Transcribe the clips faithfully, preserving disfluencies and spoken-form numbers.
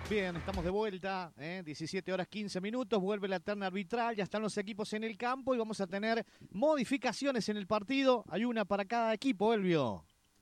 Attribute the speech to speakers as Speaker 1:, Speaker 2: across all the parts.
Speaker 1: Bien, estamos de vuelta, ¿eh? diecisiete horas quince minutos, vuelve la terna arbitral, ya están los equipos en el campo y vamos a tener modificaciones en el partido. Hay una para cada equipo, Elvio.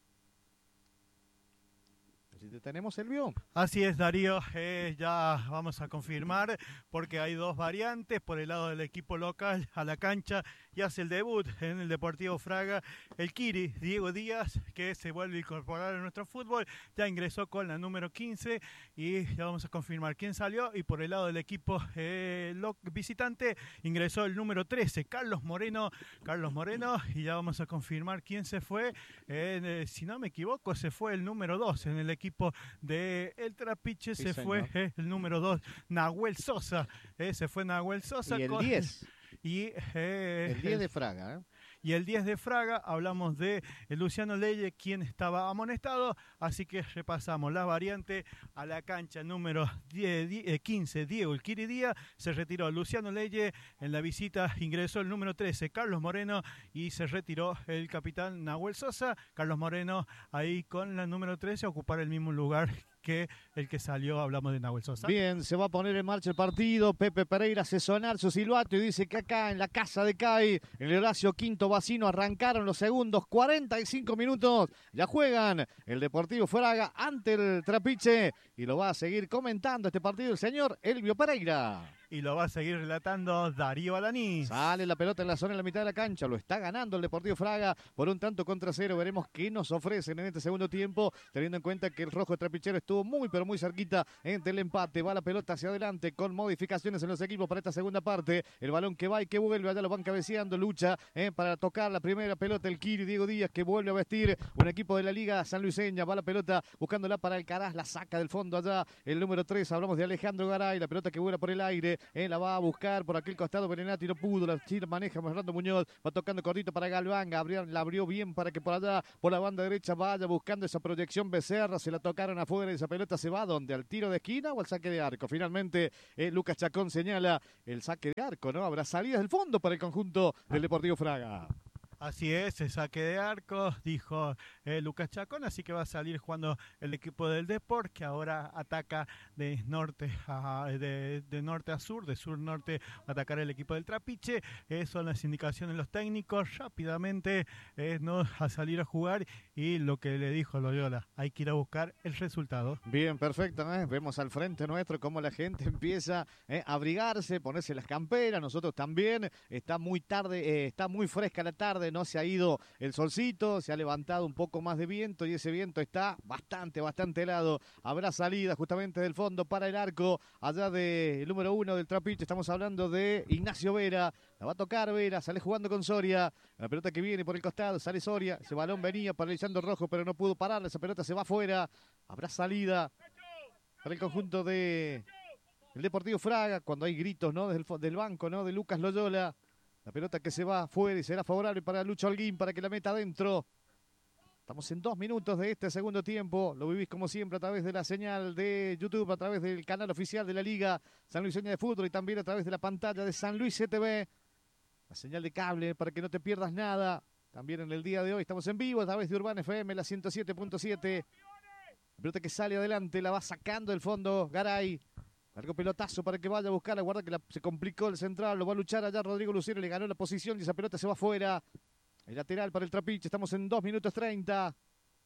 Speaker 1: Si te tenemos, Elvio.
Speaker 2: Así es, Darío, eh, ya vamos a confirmar porque hay dos variantes. Por el lado del equipo local, a la cancha y hace el debut en el Deportivo Fraga el Kiri, Diego Díaz, que se vuelve a incorporar a nuestro fútbol, ya ingresó con la número quince y ya vamos a confirmar quién salió. Y por el lado del equipo eh, visitante ingresó el número trece, Carlos Moreno, Carlos Moreno, y ya vamos a confirmar quién se fue. Eh, si no me equivoco, se fue el número dos en el equipo de El Trapiche, sí, se señor. fue eh, el número dos, Nahuel Sosa, eh, se fue Nahuel Sosa.
Speaker 1: Y el con, diez.
Speaker 2: Y, eh,
Speaker 1: el diez de Fraga, ¿eh?
Speaker 2: Y el diez de Fraga, hablamos de Luciano Leye, quien estaba amonestado, así que repasamos la variante. A la cancha número diez, diez, quince, Diego El Kiri Díaz, se retiró Luciano Leye. En la visita ingresó el número trece, Carlos Moreno, y se retiró el capitán Nahuel Sosa. Carlos Moreno ahí con la número trece, a ocupar el mismo lugar que el que salió, hablamos de Nahuel Sosa.
Speaker 1: Bien, se va a poner en marcha el partido. Pepe Pereira hace sonar su silbato y dice que acá en la casa de CAI, en el Horacio Quinto Bacino, arrancaron los segundos, cuarenta y cinco minutos. Ya juegan el Deportivo Fraga ante el Trapiche y lo va a seguir comentando este partido el señor Elvio Pereira.
Speaker 2: Y lo va a seguir relatando Darío Alanís.
Speaker 1: Sale la pelota en la zona en la mitad de la cancha. Lo está ganando el Deportivo Fraga por un tanto contra cero. Veremos qué nos ofrecen en este segundo tiempo, teniendo en cuenta que el rojo trapichero estuvo muy pero muy cerquita entre el empate. Va la pelota hacia adelante con modificaciones en los equipos para esta segunda parte. El balón que va y que vuelve. Allá lo van cabeceando. Lucha eh, para tocar la primera pelota el Kiri Diego Díaz, que vuelve a vestir un equipo de la Liga Sanluiseña. Va la pelota buscándola para Alcaraz. La saca del fondo allá el número tres. Hablamos de Alejandro Garay. La pelota que vuela por el aire. Eh, la va a buscar por aquel costado Berenati, no pudo, la tira, maneja Fernando Muñoz, va tocando cortito para Galván, Gabriel la abrió bien para que por allá, por la banda derecha vaya buscando esa proyección Becerra, se la tocaron afuera y esa pelota se va donde, al tiro de esquina o al saque de arco. Finalmente eh, Lucas Chacón señala el saque de arco, ¿no? Habrá salidas del fondo para el conjunto del Deportivo Fraga.
Speaker 2: Así es, el saque de arco, dijo eh, Lucas Chacón, así que va a salir jugando el equipo del Deport, que ahora ataca de norte a, de, de norte a sur, de sur norte, a atacar el equipo del Trapiche. Eh, son las indicaciones de los técnicos, rápidamente eh, no a salir a jugar, y lo que le dijo Loyola, hay que ir a buscar el resultado.
Speaker 1: Bien, perfecto, ¿eh? Vemos al frente nuestro cómo la gente empieza eh, a abrigarse, ponerse las camperas, nosotros también. Está muy tarde, eh, está muy fresca la tarde, no se ha ido el solcito, se ha levantado un poco más de viento y ese viento está bastante, bastante helado. Habrá salida justamente del fondo para el arco, allá del número uno del Trapiche. Estamos hablando de Ignacio Vera, la va a tocar Vera, sale jugando con Soria, la pelota que viene por el costado, sale Soria, ese balón venía para Lisandro Rojo, pero no pudo pararla, esa pelota se va afuera. Habrá salida para el conjunto de el Deportivo Fraga, cuando hay gritos, ¿no? Desde el, del banco, ¿no? De Lucas Loyola. La pelota que se va afuera y será favorable para Lucho Holguín para que la meta adentro. Estamos en dos minutos de este segundo tiempo. Lo vivís como siempre a través de la señal de YouTube, a través del canal oficial de la Liga Sanluiseña de Fútbol y también a través de la pantalla de San Luis C T V. La señal de cable para que no te pierdas nada. También en el día de hoy estamos en vivo a través de Urbana F M, la ciento siete punto siete. La pelota que sale adelante la va sacando del fondo Garay. Largo pelotazo para que vaya a buscar. Guarda que la, se complicó el central. Lo va a luchar allá Rodrigo Lucero. Le ganó la posición y esa pelota se va afuera. El lateral para el Trapiche. Estamos en dos minutos treinta.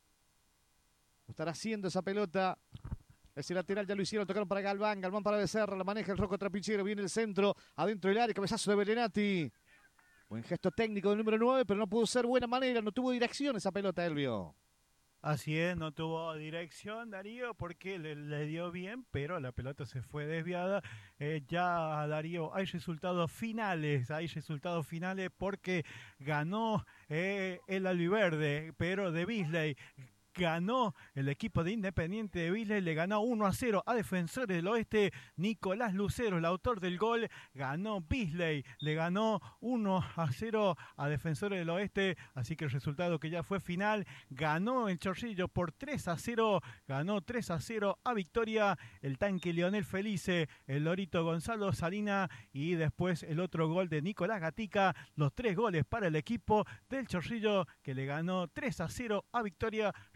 Speaker 1: Estará haciendo esa pelota. Ese lateral ya lo hicieron. Tocaron para Galván. Galván para Becerra. La maneja el rojo trapichero. Viene el centro. Adentro del área. Cabezazo de Berenati. Buen gesto técnico del número nueve. Pero no pudo ser buena manera. No tuvo dirección esa pelota, Elvio.
Speaker 2: Así es, no tuvo dirección Darío porque le, le dio bien, pero la pelota se fue desviada. Eh, ya Darío, hay resultados finales, hay resultados finales porque ganó eh, el albiverde, pero de Beasley. Ganó el equipo de Independiente de Beasley, le ganó uno a cero a Defensores del Oeste. Nicolás Lucero, el autor del gol, ganó Beasley, le ganó uno a cero a Defensores del Oeste, así que el resultado que ya fue final, ganó el Chorrillo por tres a cero, ganó tres a cero a Victoria, el tanque Leonel Felice, el Lorito Gonzalo Salina y después el otro gol de Nicolás Gatica, los tres goles para el equipo del Chorrillo que le ganó tres a cero a Victoria.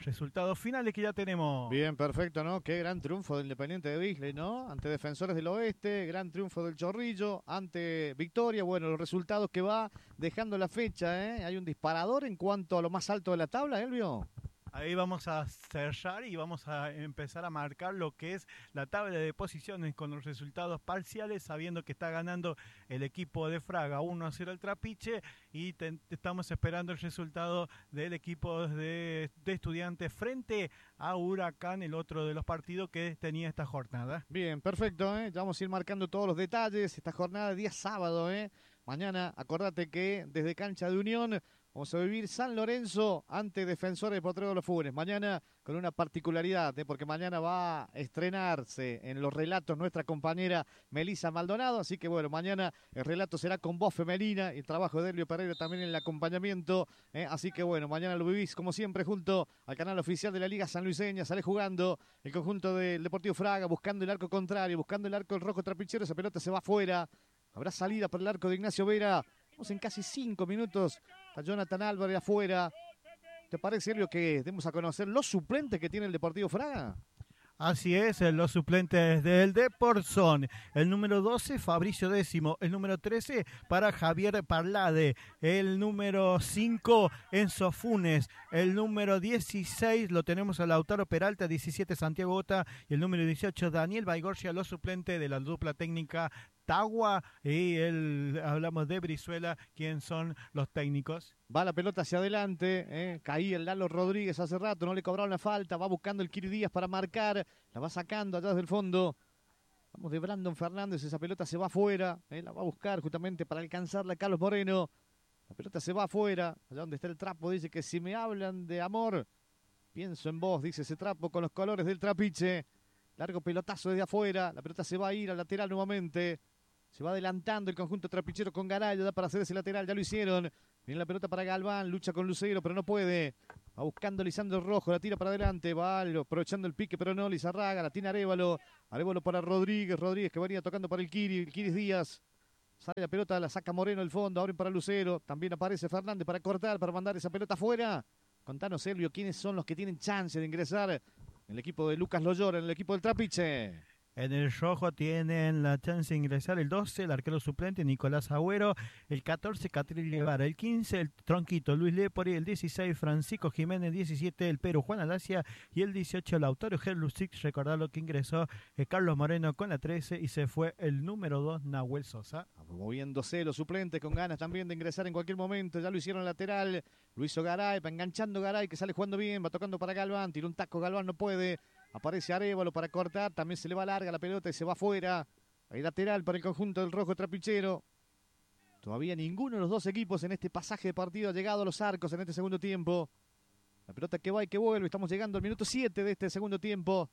Speaker 2: resultados finales que ya tenemos.
Speaker 1: Bien, perfecto, ¿no? Qué gran triunfo del Independiente de Beasley, ¿no? Ante Defensores del Oeste, gran triunfo del Chorrillo, ante Victoria. Bueno, los resultados que va dejando la fecha, ¿eh? Hay un disparador en cuanto a lo más alto de la tabla, Elvio.
Speaker 2: Ahí vamos a cerrar y vamos a empezar a marcar lo que es la tabla de posiciones con los resultados parciales, sabiendo que está ganando el equipo de Fraga uno a cero al Trapiche y te, estamos esperando el resultado del equipo de, de Estudiantes frente a Huracán, el otro de los partidos que tenía esta jornada.
Speaker 1: Bien, perfecto, ¿eh? Ya vamos a ir marcando todos los detalles. Esta jornada de día sábado, ¿eh? Mañana, acordate que desde Cancha de Unión vamos a vivir San Lorenzo ante Defensores de Potrero de los Funes. Mañana con una particularidad, ¿eh? Porque mañana va a estrenarse en los relatos nuestra compañera Melissa Maldonado. Así que bueno, mañana el relato será con voz femenina y el trabajo de Elvio Pereira también en el acompañamiento. ¿eh? Así que bueno, mañana lo vivís como siempre junto al canal oficial de la Liga Sanluiseña. Sale jugando el conjunto del Deportivo Fraga, buscando el arco contrario, buscando el arco del Rojo Trapichero. Esa pelota se va afuera. Habrá salida por el arco de Ignacio Vera. Estamos en casi cinco minutos. Está Jonathan Álvarez afuera. ¿Te parece, Elvio, que demos a conocer los suplentes que tiene el Deportivo Fraga?
Speaker 2: Así es, los suplentes del Depor son el número doce, Fabricio Décimo, el número trece para Javier Parlade, el número cinco, Enzo Funes, el número dieciséis lo tenemos a Lautaro Peralta, diecisiete Santiago Ota y el número dieciocho Daniel Baigorcia, los suplentes de la dupla técnica Tagua y el, hablamos de Brizuela, ¿quién son los técnicos?
Speaker 1: Va la pelota hacia adelante, eh. caía el Lalo Rodríguez hace rato, no le cobraron la falta, va buscando el Kiri Díaz para marcar, la va sacando allá desde el fondo. Vamos de Brandon Fernández, esa pelota se va afuera, eh. la va a buscar justamente para alcanzarla a Carlos Moreno. La pelota se va afuera, allá donde está el trapo, dice que si me hablan de amor, pienso en vos, dice ese trapo con los colores del Trapiche. Largo pelotazo desde afuera, la pelota se va a ir al lateral nuevamente. Se va adelantando el conjunto trapichero con Garay, da para hacer ese lateral, ya lo hicieron. Viene la pelota para Galván, lucha con Lucero, pero no puede. Va buscando Lisandro Rojo, la tira para adelante, va aprovechando el pique, pero no, Lizarraga, la tiene Arévalo. Arévalo para Rodríguez, Rodríguez que venía tocando para el Kiri, el Kiri Díaz. Sale la pelota, la saca Moreno al fondo, abren para Lucero. También aparece Fernández para cortar, para mandar esa pelota afuera. Contanos, Elvio, ¿quiénes son los que tienen chance de ingresar en el equipo de Lucas Loyola, en el equipo del Trapiche?
Speaker 2: En el rojo tienen la chance de ingresar el doce, el arquero suplente Nicolás Agüero, el catorce Catril Guevara, el quince el tronquito Luis Lepori, el dieciséis Francisco Jiménez, diecisiete el Perú Juan Alacia y el dieciocho Lautaro Gerlusic. Recordar lo que ingresó eh, Carlos Moreno con la trece y se fue el número dos Nahuel Sosa.
Speaker 1: Moviéndose los suplentes con ganas también de ingresar en cualquier momento, ya lo hicieron lateral, lo hizo Garay, va enganchando Garay que sale jugando bien, va tocando para Galván, tira un taco Galván, no puede. Aparece Arévalo para cortar, también se le va larga la pelota y se va afuera. Hay lateral para el conjunto del Rojo Trapichero. Todavía ninguno de los dos equipos en este pasaje de partido ha llegado a los arcos en este segundo tiempo. La pelota que va y que vuelve, estamos llegando al minuto siete de este segundo tiempo.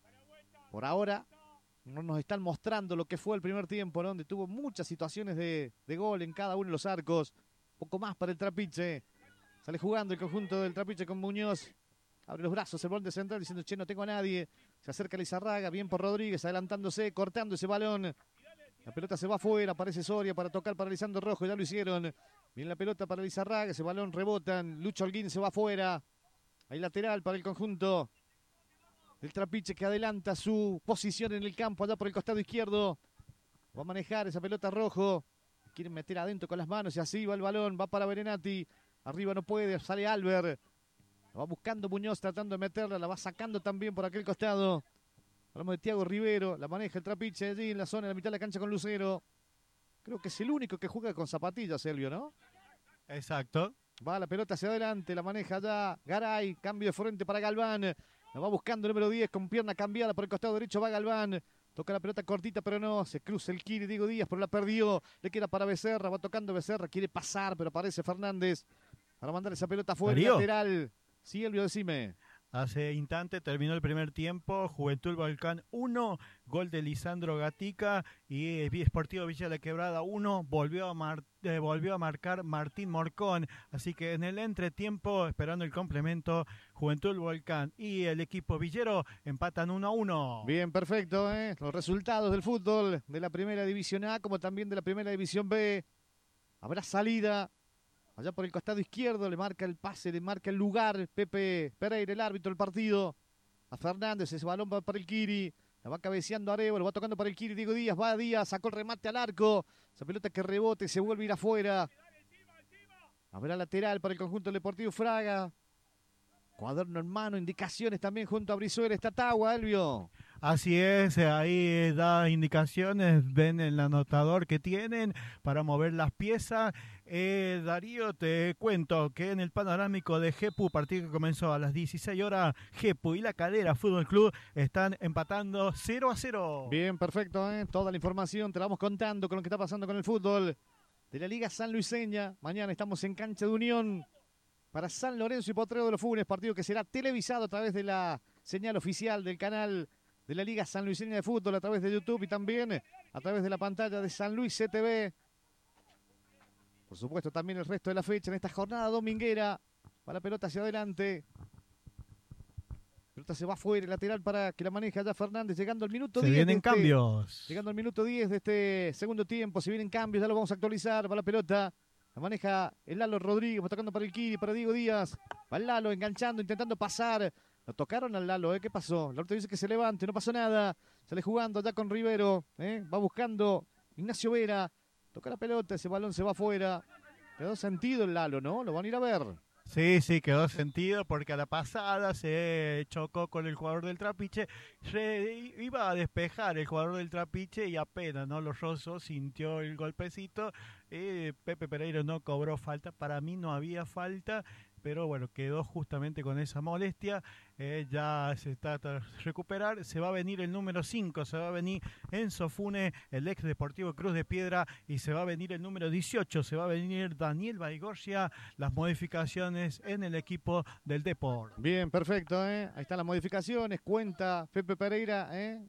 Speaker 1: Por ahora no nos están mostrando lo que fue el primer tiempo, ¿no? Donde tuvo muchas situaciones de, de gol en cada uno de los arcos. Poco más para el Trapiche. Sale jugando el conjunto del Trapiche con Muñoz. Abre los brazos el volante central diciendo, che, no tengo a nadie. Se acerca Lizarraga, bien por Rodríguez, adelantándose, cortando ese balón. La pelota se va afuera, aparece Soria para tocar para Lisandro Rojo, ya lo hicieron. Viene la pelota para Lizarraga, ese balón rebotan. Lucho Holguín se va afuera. Hay lateral para el conjunto del Trapiche que adelanta su posición en el campo, allá por el costado izquierdo. Va a manejar esa pelota Rojo. Quieren meter adentro con las manos y así va el balón, va para Berenati. Arriba no puede, sale Albert. La va buscando Muñoz tratando de meterla, la va sacando también por aquel costado. Hablamos de Thiago Rivero, la maneja el Trapiche allí en la zona, en la mitad de la cancha con Lucero. Creo que es el único que juega con zapatillas, Elvio, ¿no?
Speaker 2: Exacto.
Speaker 1: Va la pelota hacia adelante, la maneja allá Garay, cambio de frente para Galván. La va buscando el número diez con pierna cambiada por el costado derecho, va Galván. Toca la pelota cortita, pero no, se cruza el Kiri, Diego Díaz, pero la perdió. Le queda para Becerra, va tocando Becerra, quiere pasar, pero aparece Fernández para mandar esa pelota fuera, lateral. Sí, Elvio, decime.
Speaker 2: Hace instante terminó el primer tiempo, Juventud Volcán uno, gol de Lisandro Gatica y Sportivo Villa de la Quebrada uno, volvió a, mar, eh, volvió a marcar Martín Morcón, así que en el entretiempo, esperando el complemento, Juventud Volcán y el equipo villero empatan uno a uno.
Speaker 1: Bien, perfecto, ¿eh? Los resultados del fútbol de la Primera División A como también de la Primera División B. Habrá salida Allá por el costado izquierdo le marca el pase, le marca el lugar Pepe Pereira, el árbitro del partido. A Fernández, ese balón va para el Kiri. La va cabeceando Arevalo, va tocando para el Kiri. Diego Díaz, va a Díaz, sacó el remate al arco. Esa pelota que rebote, se vuelve a ir afuera. Habrá lateral para el conjunto Deportivo Fraga. Cuaderno en mano, indicaciones también junto a Brizuela. Está Tagua, Elvio.
Speaker 2: Así es, ahí da indicaciones, ven el anotador que tienen para mover las piezas. Eh, Darío, te cuento que en el panorámico de Jepu, partido que comenzó a las dieciséis horas, Jepu y La Calera Fútbol Club están empatando cero a cero.
Speaker 1: Bien, perfecto, ¿eh? Toda la información te la vamos contando con lo que está pasando con el fútbol de la Liga Sanluiseña. Mañana estamos en Cancha de Unión para San Lorenzo y Potrero de los Funes, partido que será televisado a través de la señal oficial del canal de la Liga Sanluiseña de Fútbol, a través de YouTube y también a través de la pantalla de San Luis C T V. Por supuesto, también el resto de la fecha en esta jornada dominguera. Va la pelota hacia adelante. La pelota se va afuera, lateral para que la maneje allá Fernández, llegando al minuto
Speaker 2: se
Speaker 1: diez.
Speaker 2: Se vienen
Speaker 1: este,
Speaker 2: cambios.
Speaker 1: Llegando al minuto diez de este segundo tiempo. Se vienen cambios, ya lo vamos a actualizar. Va la pelota. La maneja el Lalo Rodríguez, va tocando para el Kiri, para Diego Díaz. Va el Lalo enganchando, intentando pasar. Lo tocaron al Lalo, ¿eh? ¿Qué pasó? La otra dice que se levante, no pasó nada. Sale jugando ya con Rivero, ¿eh? Va buscando Ignacio Vera. Toca la pelota, ese balón se va afuera. Quedó sentido el Lalo, ¿no? Lo van a ir a ver.
Speaker 2: Sí, sí, quedó sentido porque a la pasada se chocó con el jugador del Trapiche. Se iba a despejar el jugador del Trapiche y apenas no lo rozó, sintió el golpecito. Eh, Pepe Pereira no cobró falta. Para mí no había falta, pero bueno, quedó justamente con esa molestia. Eh, ya se está tras recuperar. Se va a venir el número cinco, se va a venir Enzo Fune, el ex Deportivo Cruz de Piedra, y se va a venir el número dieciocho, se va a venir Daniel Baigorria. Las modificaciones en el equipo del Depor.
Speaker 1: Bien, perfecto, ¿eh? Ahí están las modificaciones, cuenta Pepe Pereira, ¿eh?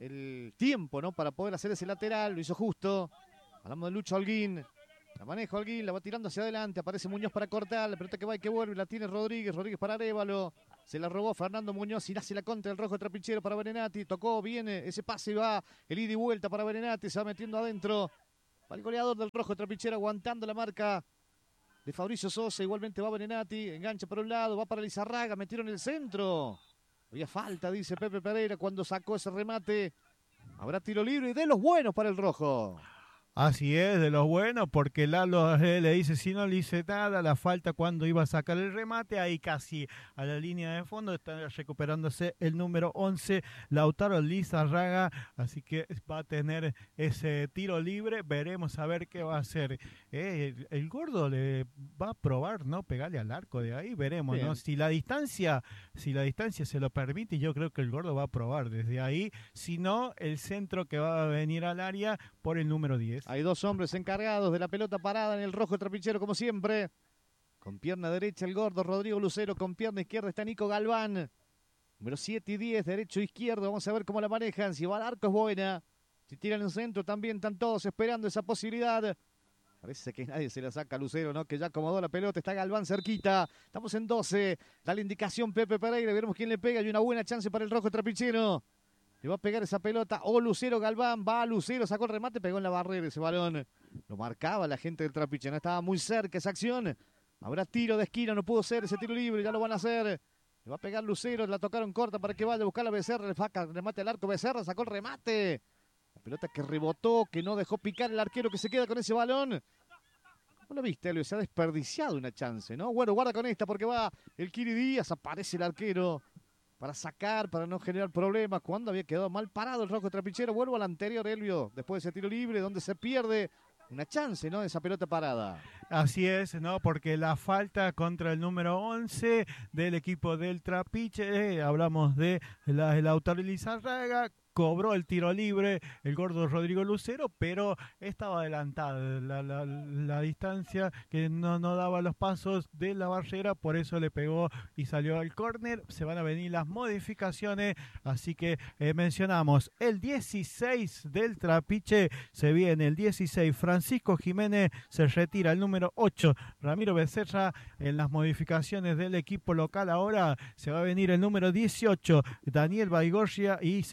Speaker 1: El tiempo, ¿no? Para poder hacer ese lateral, lo hizo justo. Hablamos de Lucho Holguín. La maneja Holguín, la va tirando hacia adelante, aparece Muñoz para cortar, la pelota que va y que vuelve, la tiene Rodríguez, Rodríguez para Arevalo, se la robó Fernando Muñoz y hace la contra el rojo trapichero para Berenati, tocó, viene, ese pase va, el ida y vuelta para Berenati, se va metiendo adentro, va el goleador del rojo trapichero aguantando la marca de Fabricio Sosa, igualmente va Berenati, engancha por un lado, va para Lizarraga, metieron en el centro, había falta, dice Pepe Pereira cuando sacó ese remate, habrá tiro libre y de los buenos para el rojo.
Speaker 2: Así es, de los buenos, porque Lalo eh, le dice, si no le hice nada, la falta cuando iba a sacar el remate, ahí casi a la línea de fondo, está recuperándose el número once, Lautaro Lizarraga, así que va a tener ese tiro libre, veremos a ver qué va a hacer. Eh, el, el gordo le va a probar, ¿no? Pegarle al arco de ahí, veremos,
Speaker 1: Bien.
Speaker 2: ¿no? Si la distancia, si la distancia se lo permite, yo creo que el gordo va a probar desde ahí, si no, el centro que va a venir al área por el número diez.
Speaker 1: Hay dos hombres encargados de la pelota parada en el rojo trapichero como siempre. Con pierna derecha el gordo Rodrigo Lucero, con pierna izquierda está Nico Galván. Número siete y diez, derecho e izquierdo, vamos a ver cómo la manejan. Si va al arco es buena. Si tiran en centro también están todos esperando esa posibilidad. Parece que nadie se la saca a Lucero, ¿no? Que ya acomodó la pelota, está Galván cerquita. Estamos en doce, da la indicación Pepe Pereira, veremos quién le pega. Hay una buena chance para el rojo trapichero. Le va a pegar esa pelota. O oh, Lucero Galván. Va a Lucero. Sacó el remate. Pegó en la barrera ese balón. Lo marcaba la gente del Trapiche. No estaba muy cerca esa acción. Habrá tiro de esquina. No pudo ser ese tiro libre. Ya lo van a hacer. Le va a pegar Lucero. La tocaron corta para que vaya a buscar a Becerra. Le faca el remate al arco. Becerra sacó el remate. La pelota que rebotó. Que no dejó picar el arquero que se queda con ese balón. ¿Cómo lo viste, Elio? Se ha desperdiciado una chance, ¿no? Bueno, guarda con esta porque va el Kiri Díaz. Aparece el arquero. Para sacar, para no generar problemas. Cuando había quedado mal parado el rojo trapichero. Vuelvo al anterior, Elvio. Después de ese tiro libre, donde se pierde una chance, ¿no? De esa pelota parada.
Speaker 2: Así es, ¿no? Porque la falta contra el número once del equipo del Trapiche. Eh, hablamos de la, el Lautaro Lizarraga. Cobró el tiro libre el gordo Rodrigo Lucero, pero estaba adelantada la, la, la distancia que no, no daba los pasos de la barrera, por eso le pegó y salió al córner. Se van a venir las modificaciones, así que eh, mencionamos el dieciséis del Trapiche, se viene el dieciséis, Francisco Jiménez, se retira el número ocho, Ramiro Becerra. En las modificaciones del equipo local ahora se va a venir el número dieciocho, Daniel Baigorria, y se va a venir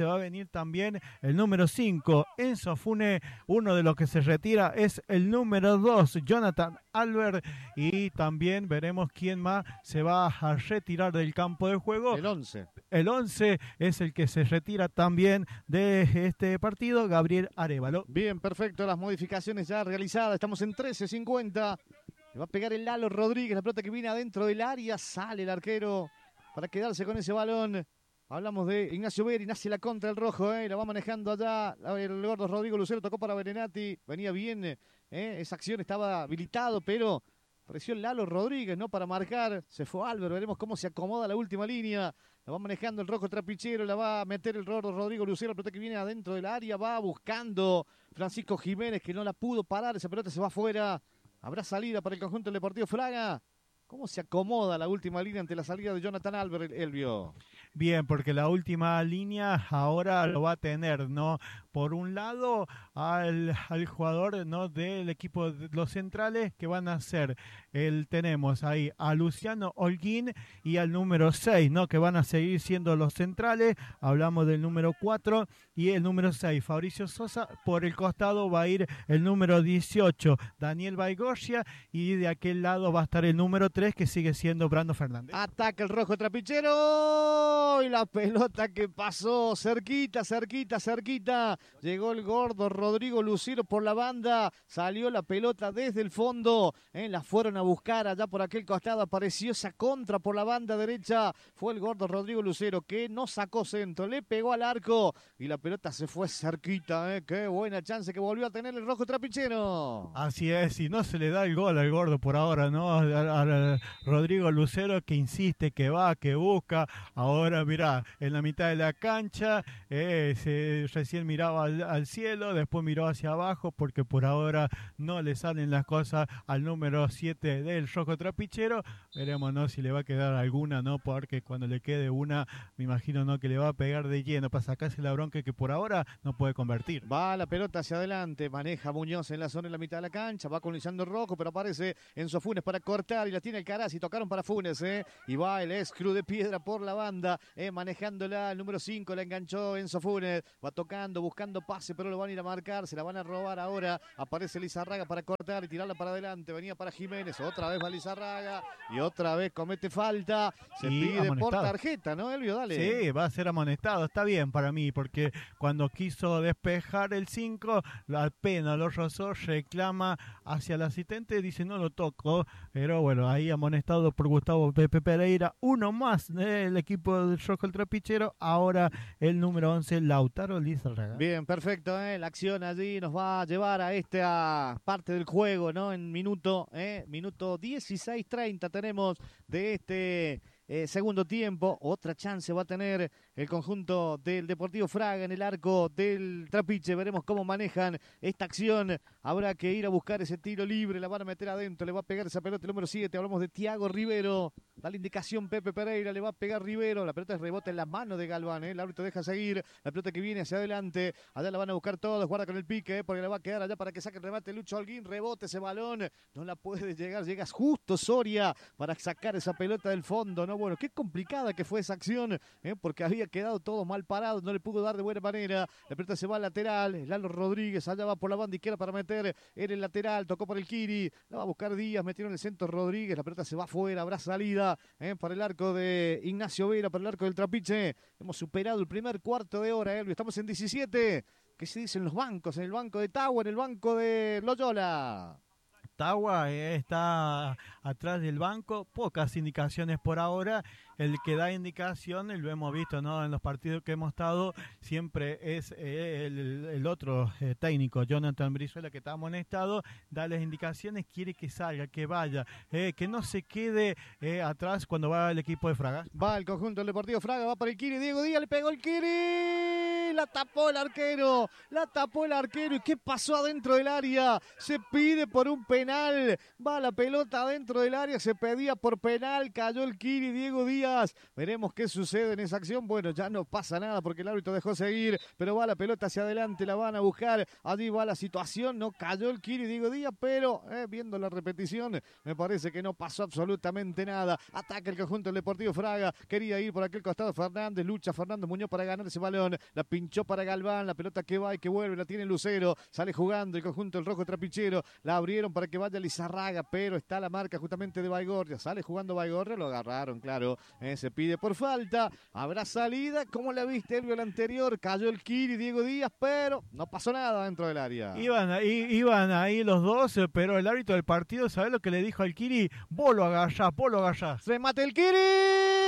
Speaker 2: salir también el número cinco, Enzo Funes. Uno de los que se retira es el número dos, Jonathan Albert. Y también veremos quién más se va a retirar del campo de juego.
Speaker 1: El once.
Speaker 2: El once es el que se retira también de este partido, Gabriel Arévalo.
Speaker 1: Bien, perfecto, las modificaciones ya realizadas. Estamos en trece cincuenta. Le va a pegar el Lalo Rodríguez, la pelota que viene adentro del área. Sale el arquero para quedarse con ese balón. Hablamos de Ignacio Vera, nace la contra el rojo, ¿eh? La va manejando allá el gordo Rodrigo Lucero, tocó para Berenati, venía bien, ¿eh? Esa acción estaba habilitado, pero apareció el Lalo Rodríguez, ¿no? Para marcar, se fue Álvaro, veremos cómo se acomoda la última línea. La va manejando el rojo trapichero, la va a meter el gordo Rodrigo Lucero, la pelota que viene adentro del área, va buscando Francisco Jiménez, que no la pudo parar, esa pelota se va afuera. Habrá salida para el conjunto del Deportivo Fraga. ¿Cómo se acomoda la última línea ante la salida de Jonathan Albert, Elvio?
Speaker 2: Bien, porque la última línea ahora lo va a tener, ¿no? Por un lado, al, al jugador, ¿no?, del equipo de los centrales, que van a ser, el, tenemos ahí a Luciano Holguín y al número seis, ¿no?, que van a seguir siendo los centrales. Hablamos del número cuatro y el número seis, Fabricio Sosa. Por el costado va a ir el número dieciocho, Daniel Baigorria, y de aquel lado va a estar el número tres, que sigue siendo Brando Fernández.
Speaker 1: Ataca el rojo trapichero y la pelota que pasó cerquita, cerquita, cerquita. Llegó el gordo Rodrigo Lucero por la banda, salió la pelota desde el fondo, ¿eh? La fueron a buscar allá por aquel costado, apareció esa contra por la banda derecha, fue el gordo Rodrigo Lucero que no sacó centro, le pegó al arco y la pelota se fue cerquita, ¿eh? Qué buena chance que volvió a tener el rojo trapichero.
Speaker 2: Así es, y no se le da el gol al gordo por ahora, ¿no? A, a, a Rodrigo Lucero, que insiste, que va, que busca. Ahora mirá, en la mitad de la cancha, eh, se, recién miraba Al, al cielo, después miró hacia abajo, porque por ahora no le salen las cosas al número siete del rojo trapichero. Veremos, ¿no?, si le va a quedar alguna, ¿no? Porque cuando le quede una, me imagino, ¿no?, que le va a pegar de lleno para sacarse la bronca que por ahora no puede convertir.
Speaker 1: Va la pelota hacia adelante, maneja Muñoz en la zona en la mitad de la cancha, va con Lisandro Rojo, pero aparece Enzo Funes para cortar y la tiene el Caraz y tocaron para Funes, ¿eh? Y va el Escru de Piedra por la banda, ¿eh? Manejándola, el número cinco, la enganchó Enzo Funes, va tocando, buscando pase, pero lo van a ir a marcar, se la van a robar ahora. Aparece Lizarraga para cortar y tirarla para adelante. Venía para Jiménez, otra vez va Lizarraga y otra vez comete falta. Se y pide amonestado por tarjeta, ¿no, Elvio? Dale.
Speaker 2: Sí, va a ser amonestado. Está bien para mí, porque cuando quiso despejar el cinco, la pena lo rozó, reclama hacia el asistente, dice no lo toco, pero bueno, ahí amonestado por Gustavo Pepe Pereira. Uno más del equipo del rojo el trapichero, ahora el número once, Lautaro Lizarraga.
Speaker 1: Bien, perfecto, ¿eh? La acción allí nos va a llevar a esta parte del juego, ¿no? En minuto, ¿eh? Minuto dieciséis treinta tenemos de este eh, segundo tiempo. Otra chance va a tener el conjunto del Deportivo Fraga en el arco del Trapiche. Veremos cómo manejan esta acción. Habrá que ir a buscar ese tiro libre, la van a meter adentro, le va a pegar esa pelota el número siete. Hablamos de Thiago Rivero. Da la indicación Pepe Pereira, le va a pegar Rivero. La pelota rebota en la mano de Galván, ¿eh? El árbitro deja seguir. La pelota que viene hacia adelante. Allá la van a buscar todos. Guarda con el pique, ¿eh? Porque le va a quedar allá para que saque el remate Lucho Holguín. Rebote ese balón. No la puede llegar. Llega justo Soria para sacar esa pelota del fondo, ¿no? Bueno, qué complicada que fue esa acción, ¿eh? Porque había quedado todo mal parado. No le pudo dar de buena manera. La pelota se va al lateral. Lalo Rodríguez allá va por la banda izquierda para meter en el lateral. Tocó por el Kiri. La va a buscar Díaz. Metieron en el centro Rodríguez. La pelota se va afuera. Habrá salida, ¿eh? Para el arco de Ignacio Vera, para el arco del Trapiche. Hemos superado el primer cuarto de hora, Elvio. Estamos en diecisiete. ¿Qué se dice en los bancos? En el banco de Tagua, en el banco de Loyola.
Speaker 2: Tagua eh, está atrás del banco, pocas indicaciones por ahora. El que da indicaciones, lo hemos visto, ¿no?, en los partidos que hemos estado, siempre es eh, el, el otro eh, técnico, Jonathan Brizuela, que está amonestado, da las indicaciones, quiere que salga, que vaya, eh, que no se quede eh, atrás cuando va el equipo de Fraga.
Speaker 1: Va el conjunto del Deportivo Fraga, va para el Kiri, Diego Díaz, le pegó el Kiri, la tapó el arquero, la tapó el arquero. ¿Y qué pasó adentro del área? Se pide por un penal, va la pelota adentro del área, se pedía por penal, cayó el Kiri, Diego Díaz. Veremos qué sucede en esa acción. Bueno, ya no pasa nada porque el árbitro dejó seguir, pero va la pelota hacia adelante, la van a buscar. Allí va la situación, no cayó el Kiri Diego Díaz, pero eh, viendo la repetición, me parece que no pasó absolutamente nada. Ataca el conjunto del Deportivo Fraga, quería ir por aquel costado Fernández, lucha Fernando Muñoz para ganar ese balón. La pinchó pinchó para Galván, la pelota que va y que vuelve, la tiene Lucero, sale jugando el conjunto del rojo trapichero, la abrieron para que vaya Lizarraga, pero está la marca justamente de Baigorria, sale jugando Baigorria, lo agarraron, claro, eh, se pide por falta, habrá salida, ¿cómo la viste, Elvio, el anterior? Cayó el Kiri, Diego Díaz, pero no pasó nada dentro del área.
Speaker 2: Iban ahí, iban ahí los dos, pero el árbitro del partido, ¿sabés lo que le dijo al Kiri? Vos lo agarrás, vos lo agarrás.
Speaker 1: ¡Remate el Kiri!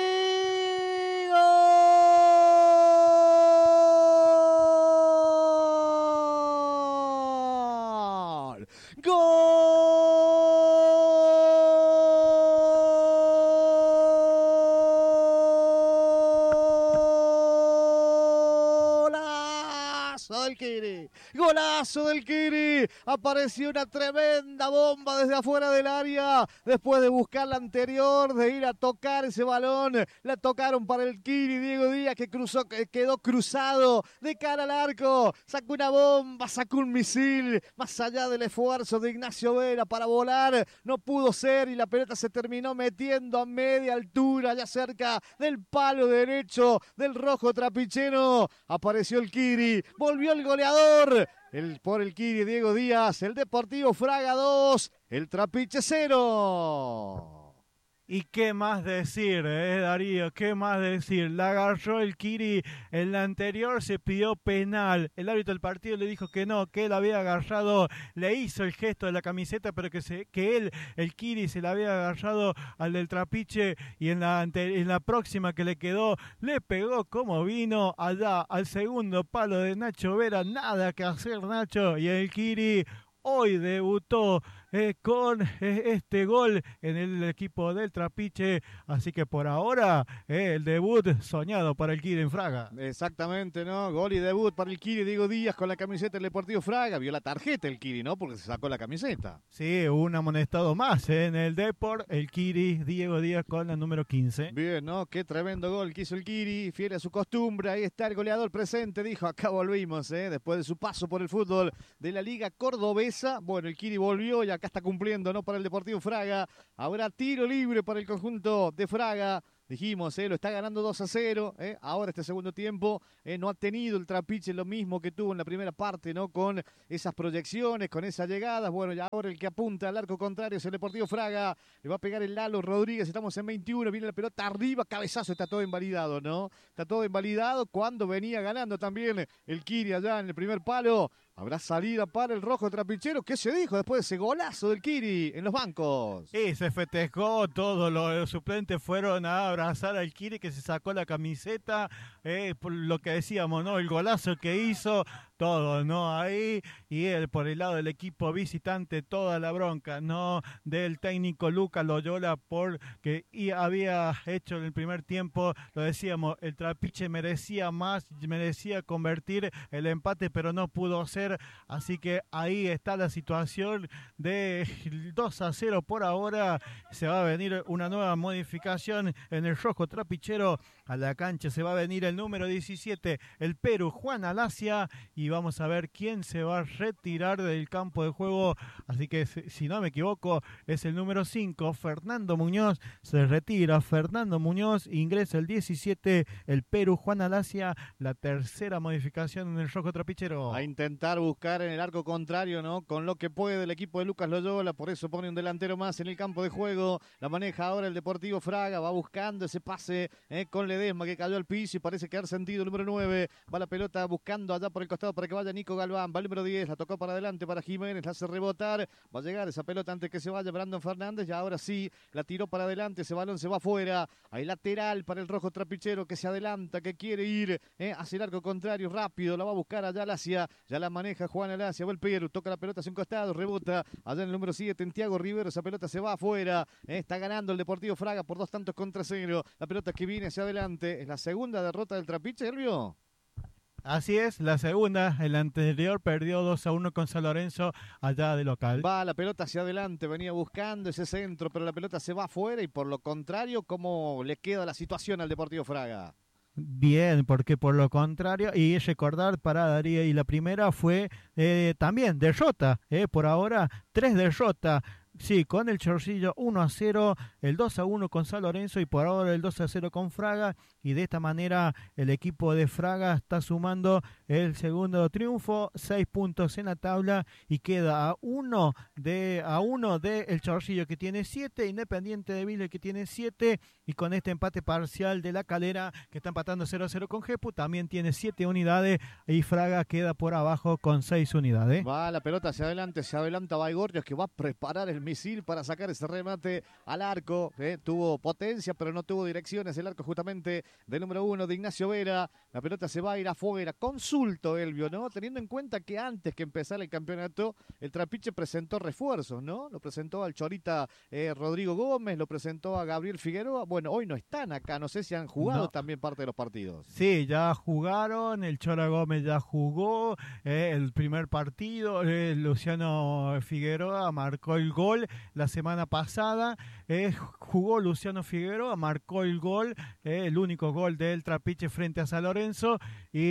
Speaker 1: ¡Golazo del Kiri! ¡Golazo del Kiri! Apareció una tremenda bomba desde afuera del área. Después de buscar la anterior, de ir a tocar ese balón, la tocaron para el Kiri. Diego Díaz que cruzó, que quedó cruzado de cara al arco. Sacó una bomba, sacó un misil. Más allá del esfuerzo de Ignacio Vera para volar, no pudo ser y la pelota se terminó metiendo a media altura, ya cerca del palo derecho del rojo trapichero. Apareció el Kiri, volvió el goleador. El, por el Kiri, Diego Díaz, el Deportivo Fraga dos, el Trapiche cero.
Speaker 2: ¿Y qué más decir, eh, Darío? ¿Qué más decir? La agarró el Kiri, en la anterior se pidió penal. El árbitro del partido le dijo que no, que él había agarrado, le hizo el gesto de la camiseta, pero que, se, que él, el Kiri, se la había agarrado al del Trapiche y en la, ante, en la próxima que le quedó, le pegó como vino allá al segundo palo de Nacho Vera. Nada que hacer, Nacho, y el Kiri hoy debutó eh, con eh, este gol en el equipo del Trapiche, así que por ahora eh, el debut soñado para el Kiri en Fraga.
Speaker 1: Exactamente, ¿no? Gol y debut para el Kiri, Diego Díaz con la camiseta del Deportivo Fraga. Vio la tarjeta el Kiri, ¿no? Porque se sacó la camiseta.
Speaker 2: Sí, un amonestado más eh, en el Depor, el Kiri, Diego Díaz con la número quince.
Speaker 1: Bien, ¿no? Qué tremendo gol que hizo el Kiri, fiel a su costumbre. Ahí está el goleador presente, dijo, acá volvimos, ¿eh? Después de su paso por el fútbol de la Liga Cordobesa. Bueno, el Kiri volvió y acá está cumpliendo, ¿no? Para el Deportivo Fraga. Habrá tiro libre para el conjunto de Fraga. Dijimos, eh, lo está ganando dos a cero, eh, ahora este segundo tiempo, eh, no ha tenido el Trapiche lo mismo que tuvo en la primera parte, ¿no? Con esas proyecciones, con esas llegadas, bueno, y ahora el que apunta al arco contrario es el Deportivo Fraga, le va a pegar el Lalo Rodríguez, estamos en veintiuno, viene la pelota arriba, cabezazo, está todo invalidado, ¿no? Está todo invalidado cuando venía ganando también el Kiri allá en el primer palo. Habrá salida para el rojo trapichero. ¿Qué se dijo después de ese golazo del Kiri en los bancos?
Speaker 2: Y se festejó, todos los suplentes fueron a abrazar al Kiri que se sacó la camiseta, eh, por lo que decíamos, ¿no? El golazo que hizo, todo, ¿no? Ahí, y él por el lado del equipo visitante, toda la bronca, ¿no? Del técnico Lucas Loyola, porque y había hecho en el primer tiempo, lo decíamos, el Trapiche merecía más, merecía convertir el empate, pero no pudo ser. Así que ahí está la situación de dos a cero por ahora. Se va a venir una nueva modificación en el rojo trapichero. A la cancha se va a venir el número diecisiete, el Perú, Juan Alacia, y vamos a ver quién se va a retirar del campo de juego. Así que si no me equivoco es el número cinco, Fernando Muñoz, se retira Fernando Muñoz, ingresa el diecisiete, el Perú, Juan Alacia, la tercera modificación en el rojo trapichero.
Speaker 1: A intentar buscar en el arco contrario, ¿no? Con lo que puede el equipo de Lucas Loyola, por eso pone un delantero más en el campo de juego. La maneja ahora el Deportivo Fraga, va buscando ese pase eh, con Ledesma que cayó al piso y parece quedar sentido el número nueve. Va la pelota buscando allá por el costado para que vaya Nico Galván. Va el número diez, la tocó para adelante para Jiménez, la hace rebotar. Va a llegar esa pelota antes que se vaya Brandon Fernández y ahora sí, la tiró para adelante, ese balón se va afuera. Hay lateral para el rojo trapichero que se adelanta, que quiere ir eh, hacia el arco contrario rápido. La va a buscar allá Alacia, ya la maneja Juan Alacia, va el Perú, toca la pelota hacia un costado, rebota allá en el número siete, en Thiago Rivero, esa pelota se va afuera, eh, está ganando el Deportivo Fraga por dos tantos contra cero, la pelota que viene hacia adelante, es la segunda derrota del Trapiche, Elvio.
Speaker 2: Así es, la segunda, el anterior perdió dos a uno con San Lorenzo allá de local.
Speaker 1: Va la pelota hacia adelante, venía buscando ese centro, pero la pelota se va afuera y por lo contrario, ¿cómo le queda la situación al Deportivo Fraga?
Speaker 2: Bien, porque por lo contrario, y recordar para Darío, y la primera fue eh, también derrota, eh, por ahora tres derrotas. Sí, con el Chorcillo uno a cero, el dos a uno con San Lorenzo y por ahora el dos a cero con Fraga. y de esta manera el equipo de Fraga está sumando el segundo triunfo, seis puntos en la tabla y queda a uno de a uno de el Chorrillo que tiene siete, Independiente de Villa que tiene siete y con este empate parcial de La Calera que está empatando cero a cero con Jepu también tiene siete unidades y Fraga queda por abajo con seis unidades.
Speaker 1: Va la pelota hacia adelante, se adelanta Baigorrios que va a preparar el misil para sacar ese remate al arco. Eh, tuvo potencia pero no tuvo direcciones el arco justamente del número uno de Ignacio Vera. La pelota se va a ir afuera. Consulto, Elvio, ¿no? Teniendo en cuenta que antes que empezara el campeonato, el Trapiche presentó refuerzos, ¿no? Lo presentó al Chorita eh, Rodrigo Gómez, lo presentó a Gabriel Figueroa. Bueno, hoy no están acá, no sé si han jugado no. también parte de los partidos.
Speaker 2: Sí, ya jugaron, el Chora Gómez ya jugó eh, el primer partido, eh, Luciano Figueroa marcó el gol la semana pasada, eh, jugó Luciano Figueroa, marcó el gol, eh, el único gol del Trapiche frente a San Lorenzo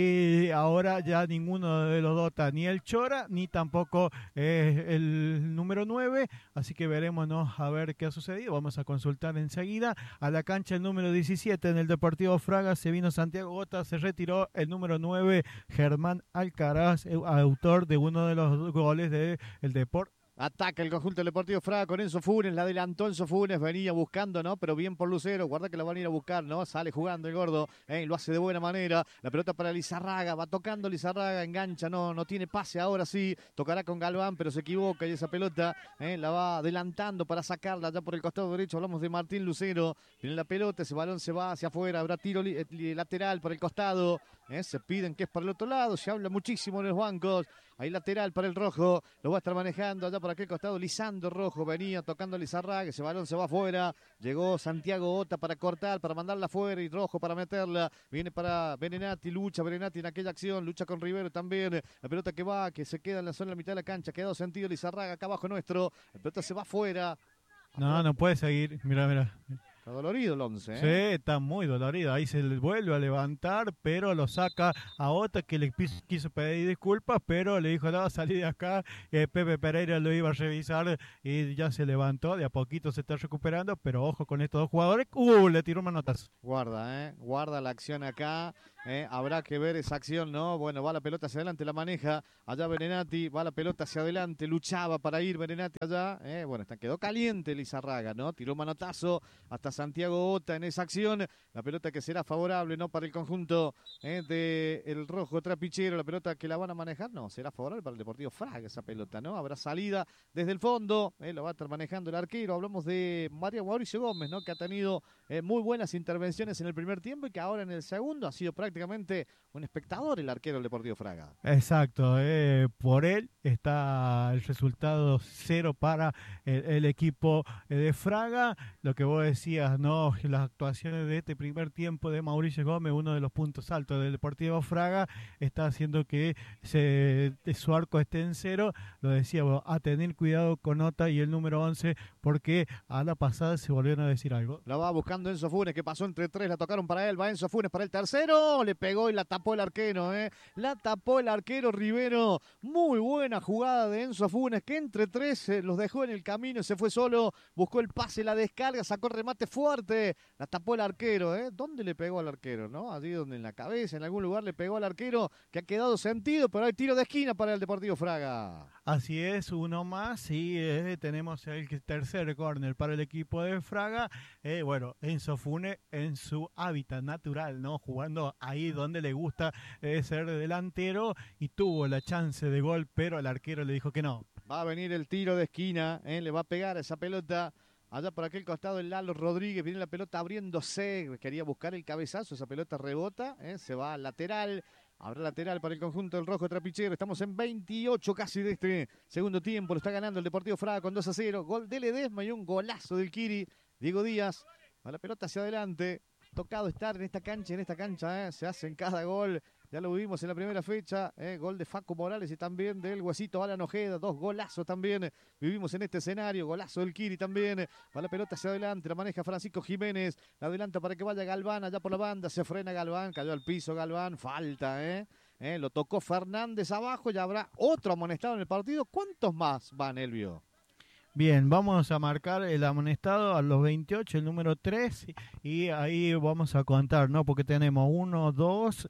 Speaker 2: y ahora ya ninguno de los dos, ni el Chora ni tampoco eh, el número nueve, así que veremos ¿no? a ver qué ha sucedido, vamos a consultar enseguida. A la cancha el número diecisiete en el Deportivo Fraga se vino Santiago Gota, se retiró el número nueve Germán Alcaraz, autor de uno de los goles del Deport.
Speaker 1: Ataca el conjunto del Deportivo Fraga con Enzo Funes, la adelantó Enzo Funes, venía buscando, ¿no? Pero bien por Lucero, guarda que la van a ir a buscar, ¿no? Sale jugando el gordo, ¿eh? Lo hace de buena manera, la pelota para Lizarraga, va tocando Lizarraga, engancha, no, no tiene pase ahora sí, tocará con Galván, pero se equivoca y esa pelota ¿eh? la va adelantando para sacarla ya por el costado derecho, hablamos de Martín Lucero, viene la pelota, ese balón se va hacia afuera, habrá tiro li lateral para el costado, ¿eh? Se piden que es para el otro lado, se habla muchísimo en los bancos, ahí lateral para el rojo, lo va a estar manejando allá por aquel costado, Lisandro Rojo, venía tocando Lizarraga, ese balón se va afuera, llegó Santiago Ota para cortar, para mandarla afuera y Rojo para meterla, viene para Berenati, lucha Berenati en aquella acción, lucha con Rivero también, la pelota que va, que se queda en la zona de la mitad de la cancha, quedado sentido Lizarraga acá abajo nuestro, la pelota se va afuera.
Speaker 2: No, no puede seguir, mira, mira.
Speaker 1: Está dolorido el once, ¿eh?
Speaker 2: Sí, está muy dolorido. Ahí se le vuelve a levantar, pero lo saca a Ota que le quiso pedir disculpas, pero le dijo, no, salí de acá. Eh, Pepe Pereira lo iba a revisar y ya se levantó. De a poquito se está recuperando, pero ojo con estos dos jugadores. ¡Uh! Le tiró un manotazo.
Speaker 1: Guarda, ¿eh? Guarda la acción acá. Eh, habrá que ver esa acción, ¿no? Bueno, va la pelota hacia adelante, la maneja. Allá Berenati, va la pelota hacia adelante, luchaba para ir Berenati allá. Eh, bueno, está, quedó caliente Lizarraga, ¿no? Tiró manotazo hasta Santiago Ota en esa acción. La pelota que será favorable, ¿no? Para el conjunto eh, del rojo trapichero. La pelota que la van a manejar, no, será favorable para el Deportivo Fraga esa pelota, ¿no? Habrá salida desde el fondo, eh, lo va a estar manejando el arquero. Hablamos de María Mauricio Gómez, ¿no? Que ha tenido eh, muy buenas intervenciones en el primer tiempo y que ahora en el segundo ha sido prácticamente prácticamente un espectador el arquero del Deportivo Fraga.
Speaker 2: Exacto, eh, por él está el resultado cero para el, el equipo de Fraga. Lo que vos decías, no, las actuaciones de este primer tiempo de Mauricio Gómez, uno de los puntos altos del Deportivo Fraga, está haciendo que se, su arco esté en cero. Lo decíamos, a tener cuidado con Ota y el número once, porque a la pasada se volvieron a decir algo.
Speaker 1: La va buscando Enzo Funes, que pasó entre tres, la tocaron para él, va Enzo Funes para el tercero, le pegó y la tapó el arquero, ¿eh? La tapó el arquero Rivero. Muy buena jugada de Enzo Funes, que entre tres eh, los dejó en el camino, se fue solo, buscó el pase, la descarga, sacó el remate fuerte, la tapó el arquero, ¿eh? ¿Dónde le pegó al arquero, no? Allí donde en la cabeza, en algún lugar le pegó al arquero, que ha quedado sentido, pero hay tiro de esquina para el Deportivo Fraga.
Speaker 2: Así es, uno más y eh, tenemos el tercer córner para el equipo de Fraga. Eh, bueno, Enzo Funes en su hábitat natural, ¿no? Jugando ahí donde le gusta eh, ser delantero y tuvo la chance de gol, pero el arquero le dijo que no.
Speaker 1: Va a venir el tiro de esquina, ¿eh? Le va a pegar esa pelota. Allá por aquel costado el Lalo Rodríguez, viene la pelota abriéndose, quería buscar el cabezazo, esa pelota rebota, ¿eh? Se va al lateral. Habrá lateral para el conjunto del rojo trapichero. Estamos en veintiocho casi de este segundo tiempo. Lo está ganando el Deportivo Fraga con dos a cero. Gol de Ledesma y un golazo del Kiri. Diego Díaz. Va la pelota hacia adelante. Tocado estar en esta cancha, en esta cancha. ¿eh? Se hace en cada gol. Ya lo vimos en la primera fecha. ¿eh? Gol de Facu Morales y también del Huesito Alan Ojeda. Dos golazos también. Vivimos en este escenario. Golazo del Kiri también. Va la pelota hacia adelante. La maneja Francisco Jiménez. La adelanta para que vaya Galván allá por la banda. Se frena Galván. Cayó al piso Galván. Falta, ¿eh? ¿eh? Lo tocó Fernández abajo. Ya habrá otro amonestado en el partido. ¿Cuántos más van, Elvio?
Speaker 2: Bien, vamos a marcar el amonestado a los veintiocho, el número tres, y ahí vamos a contar, ¿no? Porque tenemos uno, dos,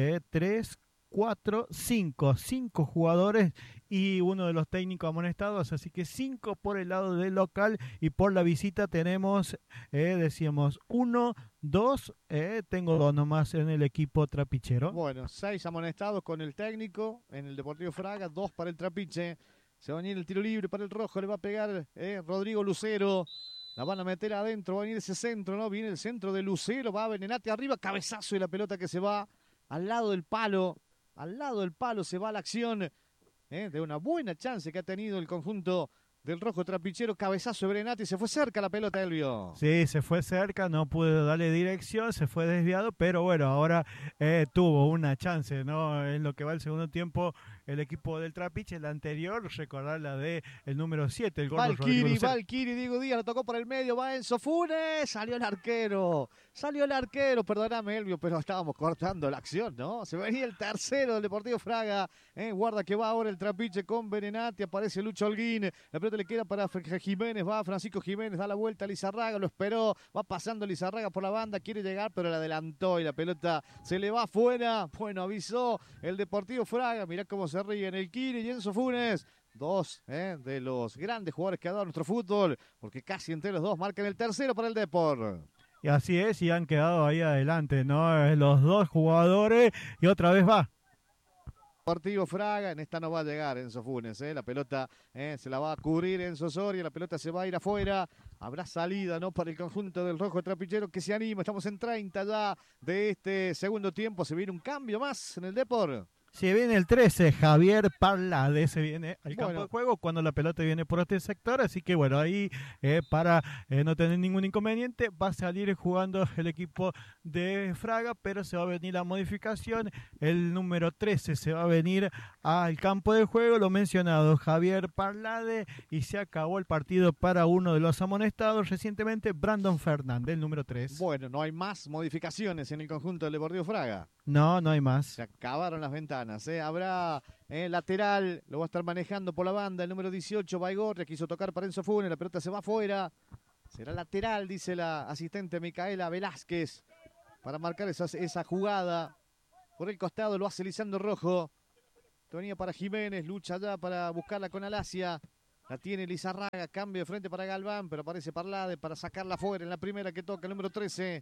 Speaker 2: tres, cuatro, cinco, cinco jugadores y uno de los técnicos amonestados, así que cinco por el lado del local y por la visita tenemos, eh, decíamos, uno, dos, eh, tengo dos nomás en el equipo trapichero.
Speaker 1: Bueno, seis amonestados con el técnico en el Deportivo Fraga, dos para el Trapiche. Se va a venir el tiro libre para el rojo, le va a pegar eh, Rodrigo Lucero. La van a meter adentro, va a venir ese centro, ¿no? Viene el centro de Lucero, va a Venenate arriba, cabezazo y la pelota que se va al lado del palo. Al lado del palo se va la acción eh, de una buena chance que ha tenido el conjunto del rojo trapichero. Cabezazo de Venenate y se fue cerca la pelota, Elvio.
Speaker 2: Sí, se fue cerca, no pudo darle dirección, se fue desviado, pero bueno, ahora eh, tuvo una chance, ¿no? En lo que va el segundo tiempo, el equipo del Trapiche, el anterior, recordar la de el número siete, el gordo
Speaker 1: Valkyrie, Valkyrie, Diego Díaz, lo tocó por el medio, va Enzo Funes, salió el arquero, salió el arquero, perdóname Elvio, pero estábamos cortando la acción, ¿no? Se venía el tercero del Deportivo Fraga, ¿eh? Guarda que va ahora el Trapiche con Venenati, aparece Lucho Holguín, la pelota le queda para Jiménez, va Francisco Jiménez, da la vuelta a Lizarraga, lo esperó, va pasando Lizarraga por la banda, quiere llegar, pero la adelantó y la pelota se le va afuera, bueno, avisó el Deportivo Fraga, mirá cómo se ríen el Kiri y Enzo Funes. Dos eh, de los grandes jugadores que ha dado nuestro fútbol, porque casi entre los dos marcan el tercero para el Depor.
Speaker 2: Y así es, y han quedado ahí adelante, ¿no? Los dos jugadores, y otra vez va.
Speaker 1: Deportivo Fraga, en esta no va a llegar Enzo Funes, eh, la pelota eh, se la va a cubrir Enzo Soria, la pelota se va a ir afuera, habrá salida, ¿no? Para el conjunto del rojo trapichero que se anima, estamos en treinta ya de este segundo tiempo, se viene un cambio más en el Depor.
Speaker 2: Si viene el trece, Javier Parlade se viene al campo
Speaker 1: Bueno.
Speaker 2: de juego cuando la pelota viene por este sector, así que bueno, ahí eh, para eh, no tener ningún inconveniente va a salir jugando el equipo de Fraga, pero se va a venir la modificación, el número trece se va a venir al campo de juego, lo mencionado, Javier Parlade, y se acabó el partido para uno de los amonestados recientemente, Brandon Fernández, el número tres.
Speaker 1: Bueno, no hay más modificaciones en el conjunto del Deportivo Fraga.
Speaker 2: No, no hay más.
Speaker 1: Se acabaron las ventanas. ¿eh? Habrá eh, lateral, lo va a estar manejando por la banda el número dieciocho, Baigorria, quiso tocar para Enzo Funes, la pelota se va afuera. Será lateral, dice la asistente Micaela Velázquez, para marcar esa, esa jugada. Por el costado lo hace Lisandro Rojo. Venía para Jiménez, lucha ya para buscarla con Alasia. La tiene Lizarraga, cambio de frente para Galván, pero aparece Parlade para sacarla afuera en la primera que toca el número trece.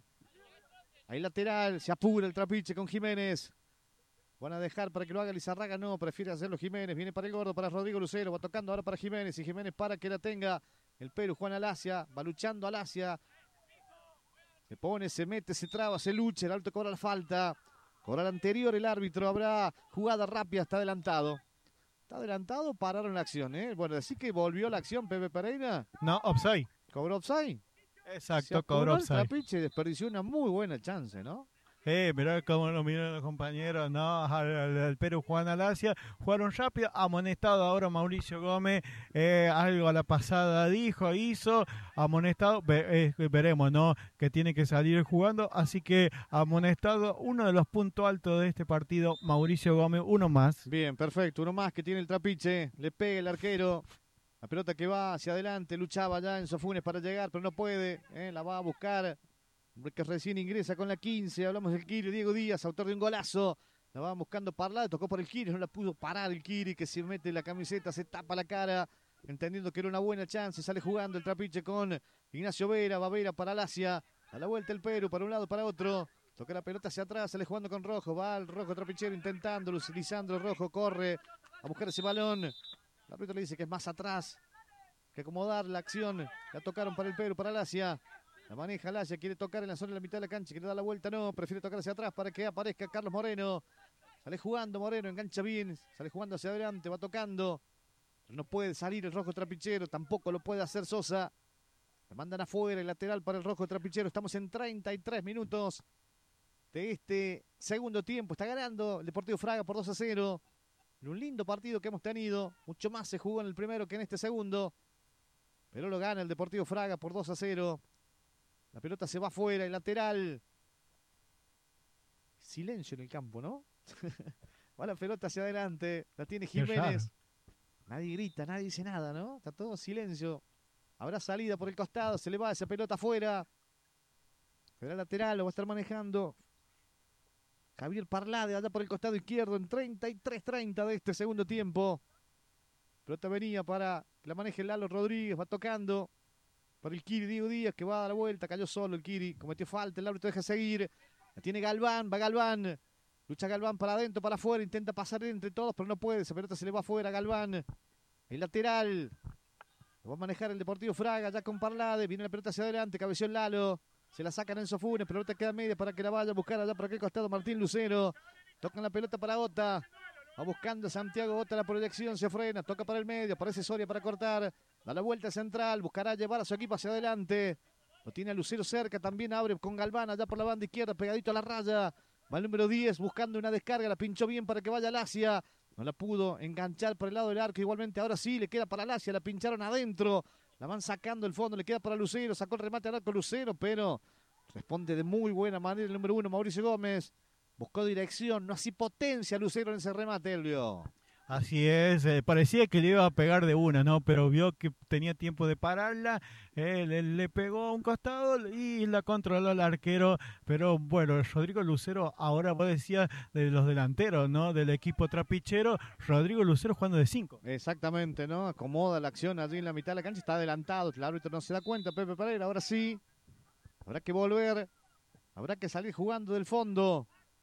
Speaker 1: Ahí lateral, se apura el Trapiche con Jiménez. Van a dejar para que lo haga Lizarraga, no, prefiere hacerlo Jiménez. Viene para el gordo, para Rodrigo Lucero, va tocando ahora para Jiménez. Y Jiménez para que la tenga el Perú, Juan Alasia, va luchando Alasia. Se pone, se mete, se traba, se lucha, el alto cobra la falta. Cobra el anterior el árbitro, habrá jugada rápida, está adelantado. Está adelantado, pararon la acción, ¿eh? Bueno, así que volvió la acción Pepe Pereira.
Speaker 2: No, offside.
Speaker 1: ¿Cobró offside?
Speaker 2: Exacto, cobró offside.
Speaker 1: El Trapiche desperdició una muy buena chance, ¿no?
Speaker 2: Eh, mirá cómo lo miran los compañeros, ¿no? Al, al, al Perú, Juan Alasia, jugaron rápido, amonestado ahora Mauricio Gómez, eh, algo a la pasada dijo, hizo, amonestado, ve, eh, veremos, ¿no? Que tiene que salir jugando, así que amonestado, uno de los puntos altos de este partido, Mauricio Gómez, uno más.
Speaker 1: Bien, perfecto, uno más que tiene el Trapiche, le pega el arquero. La pelota que va hacia adelante, luchaba ya Enzo Funes para llegar, pero no puede, ¿eh? La va a buscar, que recién ingresa con la quince, hablamos del Kiri, Diego Díaz, autor de un golazo, la va buscando Parlade, tocó por el Kiri, no la pudo parar el Kiri, que se mete la camiseta, se tapa la cara, entendiendo que era una buena chance, sale jugando el Trapiche con Ignacio Vera, va Vera para Alasia, a la vuelta el Perú, para un lado, para otro, toca la pelota hacia atrás, sale jugando con Rojo, va el Rojo Trapichero intentándolo, Lisandro Rojo corre a buscar ese balón. El árbitro le dice que es más atrás, que acomodar la acción. La tocaron para el Perú, para Alasia. La maneja Alasia, quiere tocar en la zona de la mitad de la cancha, quiere dar la vuelta, no, prefiere tocar hacia atrás para que aparezca Carlos Moreno. Sale jugando Moreno, engancha bien, sale jugando hacia adelante, va tocando. No puede salir el Rojo Trapichero, tampoco lo puede hacer Sosa. Le mandan afuera el lateral para el Rojo Trapichero. Estamos en treinta y tres minutos de este segundo tiempo. Está ganando el Deportivo Fraga por dos a cero. Un lindo partido que hemos tenido, mucho más se jugó en el primero que en este segundo, pero lo gana el Deportivo Fraga por dos a cero. La pelota se va afuera, el lateral. Silencio en el campo, ¿no? Va la pelota hacia adelante, la tiene Jiménez. Nadie grita, nadie dice nada, ¿no? Está todo silencio. Habrá salida por el costado, se le va esa pelota afuera. Será lateral, lo va a estar manejando Javier Parlade allá por el costado izquierdo en treinta y tres treinta de este segundo tiempo. Pelota venía para que la maneje Lalo Rodríguez, va tocando para el Kiri Diego Díaz que va a dar la vuelta, cayó solo el Kiri, cometió falta, el árbitro deja seguir. La tiene Galván, va Galván. Lucha Galván para adentro, para afuera, intenta pasar entre todos, pero no puede. Esa pelota se le va afuera a Galván. El lateral. Lo va a manejar el Deportivo Fraga, ya con Parlade. Viene la pelota hacia adelante, cabeció el Lalo. Se la sacan Enzo Funes, pelota queda media para que la vaya a buscar allá por aquel costado Martín Lucero. Tocan la pelota para Ota. Va buscando Santiago Ota la proyección, se frena, toca para el medio, aparece Soria para cortar. Da la vuelta central, buscará llevar a su equipo hacia adelante. Lo tiene a Lucero cerca, también abre con Galván allá por la banda izquierda, pegadito a la raya. Va el número diez buscando una descarga, la pinchó bien para que vaya Lacia. No la pudo enganchar por el lado del arco, igualmente ahora sí le queda para Lacia, la pincharon adentro. La van sacando el fondo, le queda para Lucero, sacó el remate al arco Lucero, pero responde de muy buena manera el número uno, Mauricio Gómez. Buscó dirección, no así potencia Lucero en ese remate, Elvio.
Speaker 2: Así es, eh, parecía que le iba a pegar de una, ¿no? Pero vio que tenía tiempo de pararla, eh, le, le pegó a un costado y la controló el arquero. Pero bueno, Rodrigo Lucero, ahora vos decías de los delanteros, ¿no? Del equipo trapichero, Rodrigo Lucero jugando de cinco.
Speaker 1: Exactamente, ¿no? Acomoda la acción allí en la mitad de la cancha, está adelantado, el árbitro no se da cuenta, Pepe Pereira, ahora sí. Habrá que volver, habrá que salir jugando del fondo.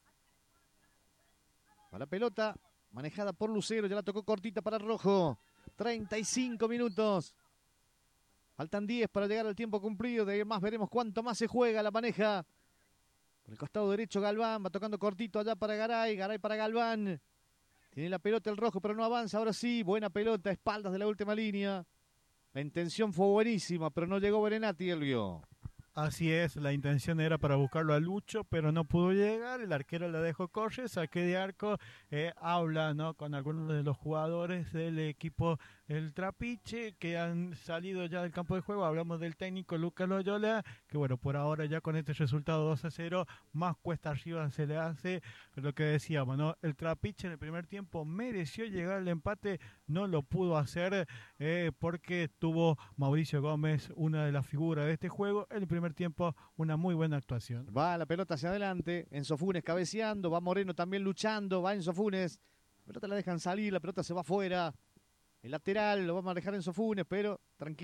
Speaker 1: Para la pelota. Manejada por Lucero, ya la tocó cortita para Rojo. treinta y cinco minutos. Faltan diez para llegar al tiempo cumplido. De ahí más veremos cuánto más se juega. La maneja por el costado derecho Galván. Va tocando cortito allá para Garay. Garay para Galván. Tiene la pelota el Rojo, pero no avanza. Ahora sí, buena pelota. Espaldas de la última línea. La intención fue buenísima, pero no llegó Berenati, Elvio.
Speaker 2: Así es, la intención era para buscarlo a Lucho, pero no pudo llegar, el arquero la dejó correr, saque de arco, eh, habla, ¿no?, con algunos de los jugadores del equipo El Trapiche que han salido ya del campo de juego. Hablamos del técnico Lucas Loyola, que bueno, por ahora ya con este resultado dos a cero, más cuesta arriba se le hace. Lo que decíamos, ¿no?, el Trapiche en el primer tiempo mereció llegar al empate, no lo pudo hacer eh, porque tuvo Mauricio Gómez, una de las figuras de este juego, en el primer tiempo una muy buena actuación.
Speaker 1: Va la pelota hacia adelante, Enzo Funes cabeceando, va Moreno también luchando, va Enzo Funes, la pelota la dejan salir, la pelota se va afuera, el lateral lo va a manejar Enzo Funes, pero tranquilo.